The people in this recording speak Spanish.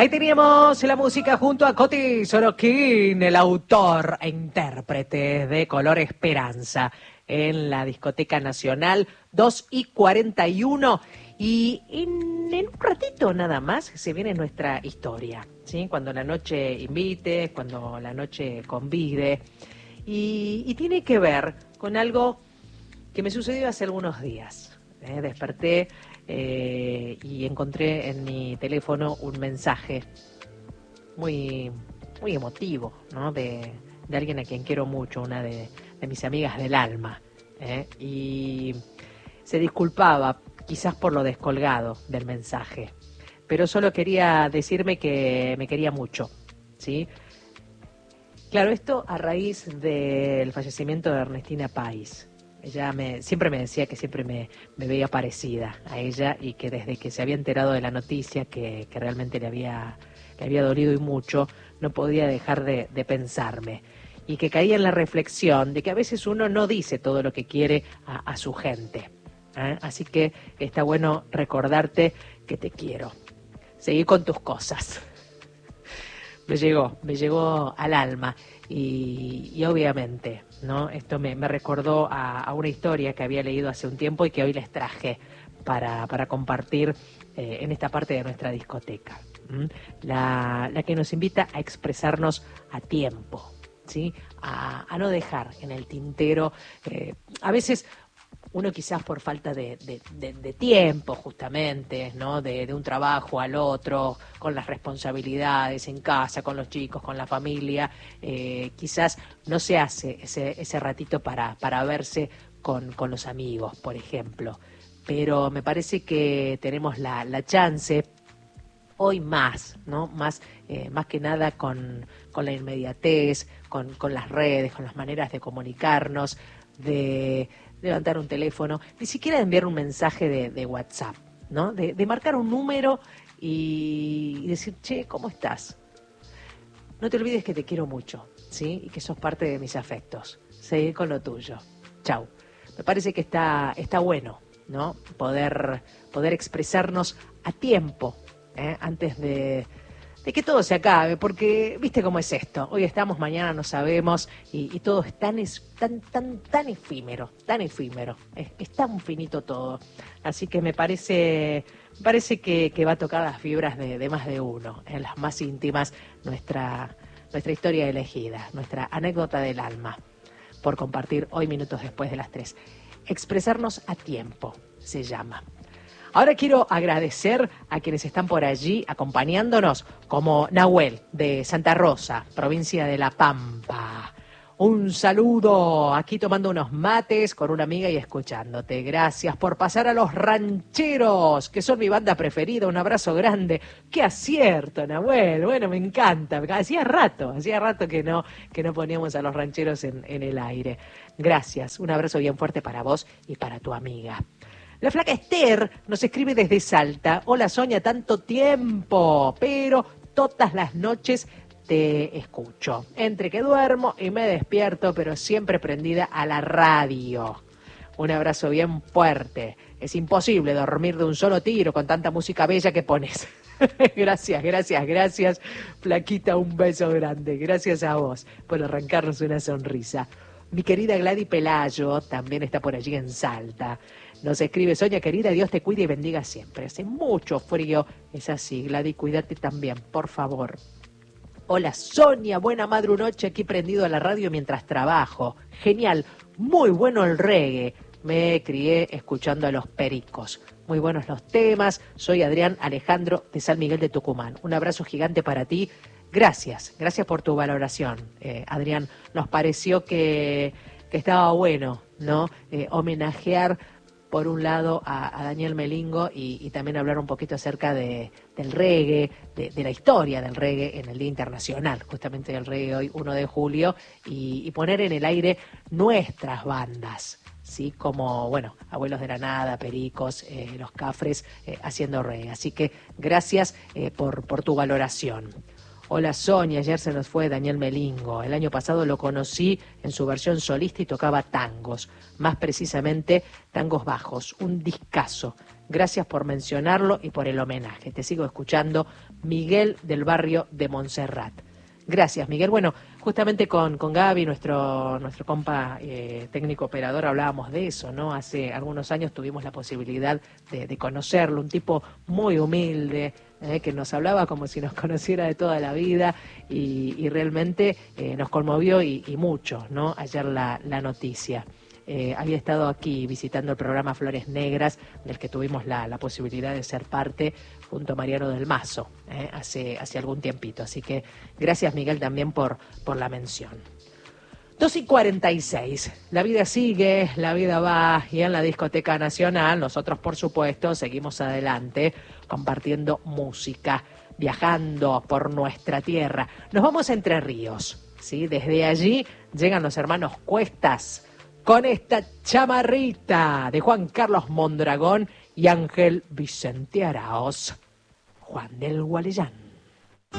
Ahí teníamos la música junto a Coti Sorokin, el autor e intérprete de Color Esperanza, en la Discoteca Nacional, 2:41. Y en un ratito nada más se viene nuestra historia, ¿sí? Cuando la noche invite, cuando la noche convide. Y tiene que ver con algo que me sucedió hace algunos días. Desperté y encontré en mi teléfono un mensaje muy, muy emotivo, ¿no? De alguien a quien quiero mucho, una de mis amigas del alma. Y se disculpaba quizás por lo descolgado del mensaje, pero solo quería decirme que me quería mucho, ¿sí? Claro, esto a raíz del fallecimiento de Ernestina Pais. Ella siempre me decía que siempre me veía parecida a ella y que desde que se había enterado de la noticia que realmente le había dolido y mucho, no podía dejar de pensarme. Y que caía en la reflexión de que a veces uno no dice todo lo que quiere a su gente. Así que está bueno recordarte que te quiero. Seguí con tus cosas. Me llegó al alma y obviamente, ¿no? Esto me recordó a una historia que había leído hace un tiempo y que hoy les traje para compartir en esta parte de nuestra discoteca. La que nos invita a expresarnos a tiempo, ¿sí? A no dejar en el tintero, a veces uno quizás por falta de tiempo justamente, ¿no? De un trabajo al otro, con las responsabilidades en casa, con los chicos, con la familia, quizás no se hace ese ratito para verse con los amigos, por ejemplo. Pero me parece que tenemos la chance hoy más, ¿no? Más que nada con la inmediatez, con las redes, con las maneras de comunicarnos, de levantar un teléfono, ni siquiera de enviar un mensaje de WhatsApp, ¿no? De marcar un número y decir, che, ¿cómo estás? No te olvides que te quiero mucho, ¿sí? Y que sos parte de mis afectos. Seguí con lo tuyo. Chau. Me parece que está bueno, ¿no? Poder expresarnos a tiempo, antes de que todo se acabe, porque viste cómo es esto, hoy estamos, mañana no sabemos, y todo es tan efímero, es tan finito todo, así que me parece que va a tocar las fibras de más de uno, en las más íntimas, nuestra historia elegida, nuestra anécdota del alma, por compartir hoy minutos después de las 3. Expresarnos a tiempo, se llama. Ahora quiero agradecer a quienes están por allí acompañándonos, como Nahuel de Santa Rosa, provincia de La Pampa. Un saludo, aquí tomando unos mates con una amiga y escuchándote. Gracias por pasar a Los Rancheros, que son mi banda preferida. Un abrazo grande. ¡Qué acierto, Nahuel! Bueno, me encanta. Hacía rato que no poníamos a Los Rancheros en el aire. Gracias, un abrazo bien fuerte para vos y para tu amiga. La flaca Esther nos escribe desde Salta. Hola Sonia, tanto tiempo, pero todas las noches te escucho. Entre que duermo y me despierto, pero siempre prendida a la radio. Un abrazo bien fuerte. Es imposible dormir de un solo tiro con tanta música bella que pones. Gracias, flaquita, un beso grande. Gracias a vos por arrancarnos una sonrisa. Mi querida Gladys Pelayo también está por allí en Salta. Nos escribe, Sonia querida, Dios te cuide y bendiga siempre. Hace mucho frío, es así, Gladys, cuídate también, por favor. Hola Sonia, buena madrunoche, aquí prendido a la radio mientras trabajo. Genial, muy bueno el reggae. Me crié escuchando a los Pericos. Muy buenos los temas. Soy Adrián Alejandro de San Miguel de Tucumán. Un abrazo gigante para ti. Gracias por tu valoración, Adrián. Nos pareció que estaba bueno, ¿no? Homenajear por un lado a Daniel Melingo y también hablar un poquito acerca del reggae, de la historia del reggae en el Día Internacional, justamente del reggae hoy, 1 de julio, y poner en el aire nuestras bandas, ¿sí? Como, bueno, Abuelos de la Nada, Pericos, Los Cafres, haciendo reggae. Así que gracias por tu valoración. Hola Sonia, ayer se nos fue Daniel Melingo. El año pasado lo conocí en su versión solista y tocaba tangos, más precisamente tangos bajos, un discazo. Gracias por mencionarlo y por el homenaje. Te sigo escuchando, Miguel del barrio de Montserrat. Gracias, Miguel. Bueno, justamente con Gaby, nuestro compa técnico operador, hablábamos de eso, ¿no? Hace algunos años tuvimos la posibilidad de conocerlo, un tipo muy humilde, que nos hablaba como si nos conociera de toda la vida y realmente nos conmovió y mucho, ¿no? Ayer la noticia. Había estado aquí visitando el programa Flores Negras, del que tuvimos la posibilidad de ser parte junto a Mariano del Mazo, hace algún tiempito. Así que gracias, Miguel, también por la mención. 2:46. La vida sigue, la vida va, y en la Discoteca Nacional nosotros, por supuesto, seguimos adelante compartiendo música, viajando por nuestra tierra. Nos vamos a Entre Ríos, ¿sí? Desde allí llegan los hermanos Cuestas con esta chamarrita de Juan Carlos Mondragón y Ángel Vicente Araoz, Juan del Gualeyán.